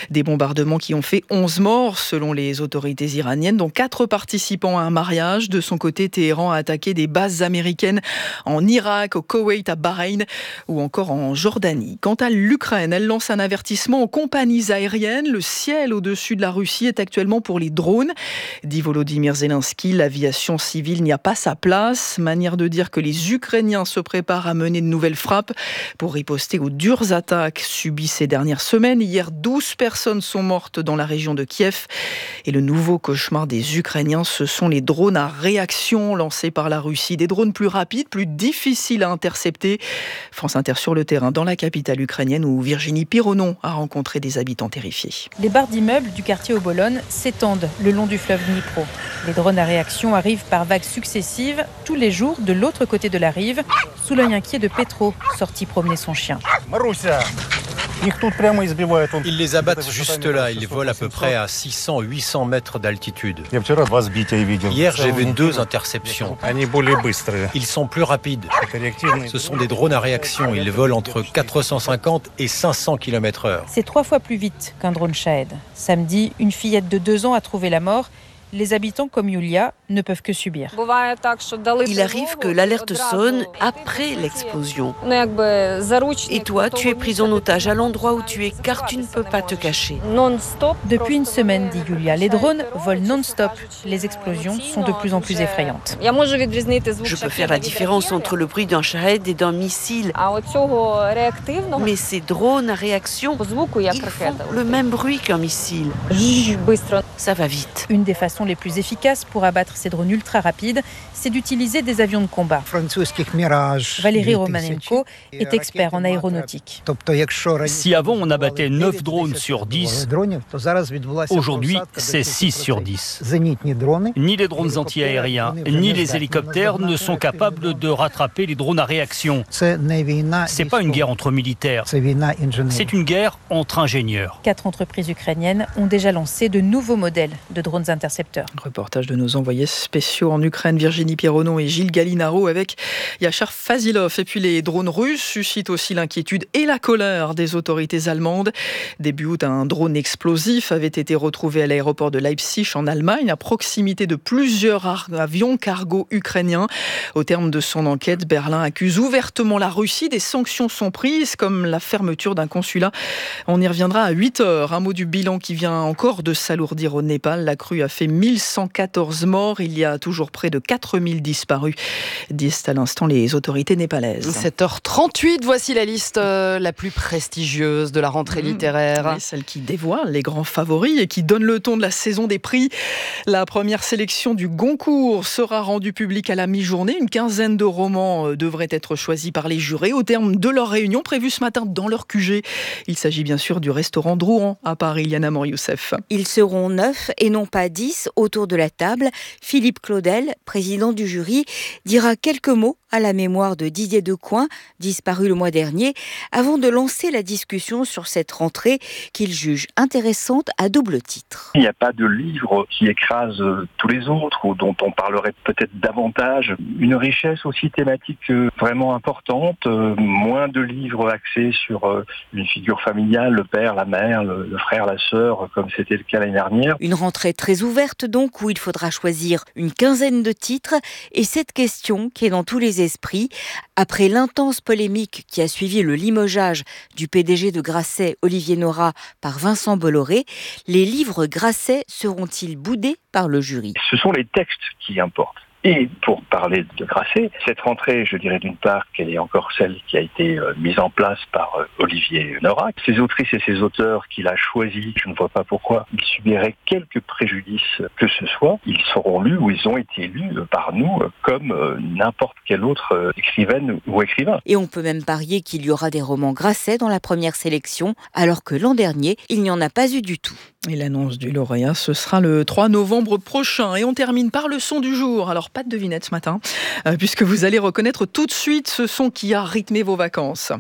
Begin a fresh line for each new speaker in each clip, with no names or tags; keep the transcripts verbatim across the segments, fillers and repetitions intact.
Des bombardements qui ont fait onze morts selon les autorités iraniennes, dont quatre participants à un mariage. De son côté, Téhéran a attaqué des bases américaines en Irak, au Koweït, à Bahreïn ou encore en Jordanie. Quant à l'Ukraine, elle lance un avertissement aux compagnies aériennes. Le ciel au-dessus de la Russie est actuellement pour les drones. Dit Volodymyr Zelensky, l'aviation civile n'y a pas sa place. Manière de dire que les Ukrainiens se préparent à mener de nouvelles frappes pour riposter aux dures attaques subies ces dernières semaines. Hier, douze personnes sont mortes dans la région de Kiev. Et le nouveau cauchemar des Ukrainiens, ce sont les drones à réaction lancés par la Russie. Des drones plus rapides, plus difficiles à intercepter. France Inter sur le terrain dans la capitale ukrainienne où Virginie Pironon a rencontré des habitants terrifiés.
Les barres d'immeubles du quartier Obolon s'étendent le long du fleuve Dnipro. Les drones à réaction arrivent par vagues successives tous les jours de l'autre côté de la rive, sous l'œil inquiet de Petro, sorti promener son chien.
Ils les abattent juste là, ils volent à peu près à six cents à huit cents mètres d'altitude. Hier, j'ai vu deux interceptions. Ils sont plus rapides. Ce sont des drones à réaction, ils volent entre quatre cent cinquante et cinq cents kilomètres heure.
C'est trois fois plus vite qu'un drone Shahed. Samedi, une fillette de deux ans a trouvé la mort. Les habitants comme Yulia ne peuvent que subir.
Il arrive que l'alerte sonne après l'explosion. Et toi, tu es pris en otage à l'endroit où tu es car tu ne peux pas te cacher.
Depuis une semaine, dit Yulia, les drones volent non-stop. Les explosions sont de plus en plus effrayantes.
Je peux faire la différence entre le bruit d'un Shahed et d'un missile. Mais ces drones à réaction, ils font le même bruit qu'un missile. Ça va vite.
Une des façons les plus efficaces pour abattre ces drones ultra rapides, c'est d'utiliser des avions de combat. Valérie Romanenko est expert en aéronautique.
Si avant on abattait neuf drones sur dix, aujourd'hui c'est six sur dix. Ni les drones anti-aériens, ni les hélicoptères ne sont capables de rattraper les drones à réaction. C'est pas une guerre entre militaires, c'est une guerre entre ingénieurs.
Quatre entreprises ukrainiennes ont déjà lancé de nouveaux modèles de drones intercepteurs.
Reportage de nos envoyés spéciaux en Ukraine, Virginie Pironon et Gilles Gallinaro avec Yachar Fazilov. Et puis les drones russes suscitent aussi l'inquiétude et la colère des autorités allemandes. Début août, un drone explosif avait été retrouvé à l'aéroport de Leipzig en Allemagne, à proximité de plusieurs avions cargo ukrainiens. Au terme de son enquête, Berlin accuse ouvertement la Russie. Des sanctions sont prises, comme la fermeture d'un consulat. On y reviendra à huit heures. Un mot du bilan qui vient encore de s'alourdir au Népal. La crue a fait mille cent quatorze morts. Il y a toujours près de quatre mille disparus, disent à l'instant les autorités népalaises.
sept heures trente-huit, voici la liste euh, la plus prestigieuse de la rentrée mmh. littéraire.
Oui, celle qui dévoile les grands favoris et qui donne le ton de la saison des prix. La première sélection du Goncourt sera rendue publique à la mi-journée. Une quinzaine de romans devraient être choisis par les jurés au terme de leur réunion prévue ce matin dans leur Q G. Il s'agit bien sûr du restaurant Drouan à Paris. Yana Mor-Youssef.
Ils seront neuf et non pas dix autour de la table. Philippe Claudel, président du jury, dira quelques mots à la mémoire de Didier Decoing, disparu le mois dernier, avant de lancer la discussion sur cette rentrée qu'il juge intéressante à double titre.
Il n'y a pas de livre qui écrase tous les autres ou dont on parlerait peut-être davantage. Une richesse aussi thématique vraiment importante, moins de livres axés sur une figure familiale, le père, la mère, le frère, la sœur, comme c'était le cas l'année dernière.
Une rentrée très ouverte donc, où il faudra choisir une quinzaine de titres, et cette question qui est dans tous les esprits, après l'intense polémique qui a suivi le limogeage du P D G de Grasset, Olivier Nora, par Vincent Bolloré, les livres Grasset seront-ils boudés par le jury ?
Ce sont les textes qui importent. Et pour parler de Grasset, cette rentrée, je dirais d'une part qu'elle est encore celle qui a été euh, mise en place par euh, Olivier Nora. Ces autrices et ces auteurs qu'il a choisis, je ne vois pas pourquoi ils subiraient quelque préjudice que ce soit. Ils seront lus ou ils ont été lus euh, par nous euh, comme euh, n'importe quelle autre euh, écrivaine ou écrivain.
Et on peut même parier qu'il y aura des romans Grasset dans la première sélection, alors que l'an dernier, il n'y en a pas eu du tout.
Et l'annonce du lauréat, ce sera le trois novembre prochain. Et on termine par le son du jour. Alors, pas de devinette ce matin, euh, puisque vous allez reconnaître tout de suite ce son qui a rythmé vos vacances.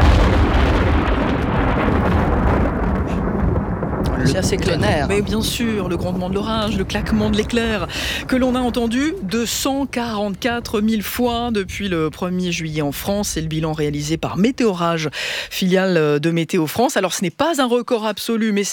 C'est assez clair.
Mais bien sûr, le grondement de l'orage, le claquement de l'éclair, que l'on a entendu deux cent quarante-quatre mille fois depuis le premier juillet en France. C'est le bilan réalisé par Météorage, filiale de Météo France. Alors, ce n'est pas un record absolu, mais